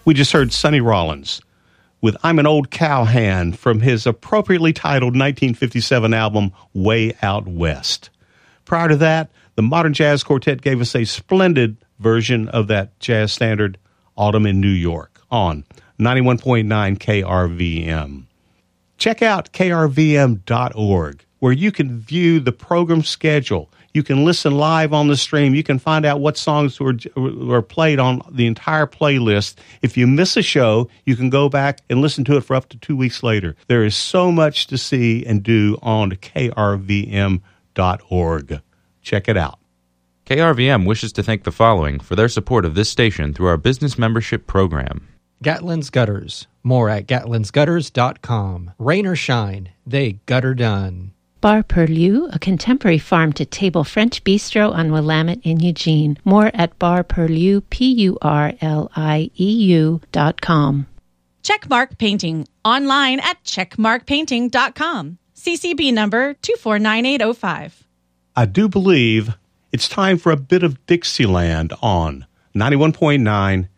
We just heard Sonny Rollins with I'm an Old Cowhand from his appropriately titled 1957 album, Way Out West. Prior to that, the Modern Jazz Quartet gave us a splendid version of that jazz standard, Autumn in New York, on 91.9 KRVM. Check out krvm.org, where you can view the program schedule. You can listen live on the stream. You can find out what songs were played on the entire playlist. If you miss a show, you can go back and listen to it for up to 2 weeks later. There is so much to see and do on krvm.org. Check it out. KRVM wishes to thank the following for their support of this station through our business membership program. Gatlin's Gutters. More at gatlinsgutters.com. Rain or shine, they gutter done. Bar Perlieu, a contemporary farm-to-table French bistro on Willamette in Eugene. More at barperlieu, PURLIEU.com. Checkmark Painting, online at checkmarkpainting.com. CCB number 249805. I do believe it's time for a bit of Dixieland on 91.9